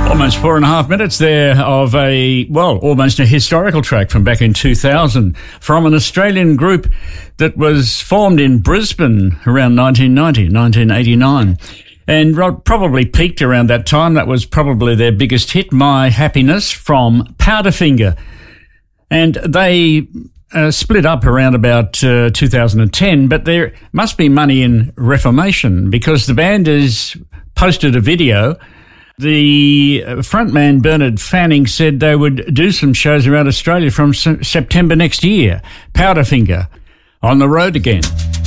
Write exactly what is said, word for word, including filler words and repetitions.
Almost four and a half minutes there of a, well, almost a historical track from back in two thousand from an Australian group that was formed in Brisbane around nineteen ninety, nineteen eighty-nine. And probably peaked around that time. That was probably their biggest hit, My Happiness, from Powderfinger. And they uh, split up around about uh, two thousand ten, but there must be money in reformation because the band has posted a video. The frontman, Bernard Fanning, said they would do some shows around Australia from S- September next year. Powderfinger, on the road again.